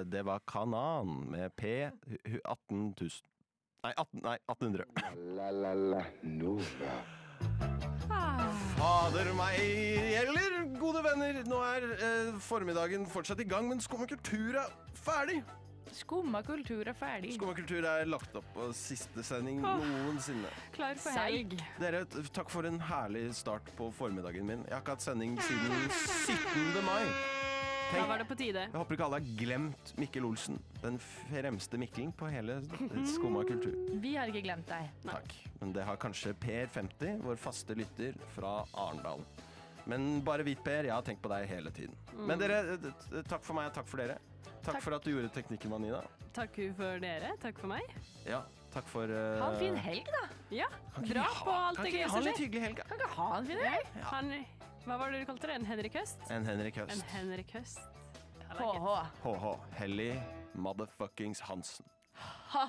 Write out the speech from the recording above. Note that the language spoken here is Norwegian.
Det var Kanan med P 18 000. Nei, 1800. La la la Nova. Fader meg gjelder, gode venner. Nå formiddagen fortsatt i gang, men Skumma kultur ferdig. Skumma kultur ferdig. Skumma kultur lagt opp på siste sending noensinne. Klar for helg. Dere, takk for en herlig start på formiddagen min. Jeg har ikke hatt sending siden 17. mai. Da var det på tide. Jeg håper ikke alle har glemt Mikkel Olsen, den fremste Mikkelen på hele Skumma kultur. Vi har ikke glemt deg. Takk. Men det har kanskje Per 50, vår faste lytter fra Arendal. Men bare vit, Per, jeg har tenkt på deg hele tiden. Men dere, takk for meg og takk for dere. Takk for at du gjorde teknikken, Manina. Takk for dere, takk for meg. Ja, takk for Ha en fin helg, da. Ja, bra på alt det Kan ikke gøy vi ha som en litt skjer. hyggelig helg? Kan ikke ha en fin helg. Hva var det du kalte det? En Henrik Høst? En Henrik Høst. En Henrik Høst. HH. HH. Helly motherfuckings Hansen.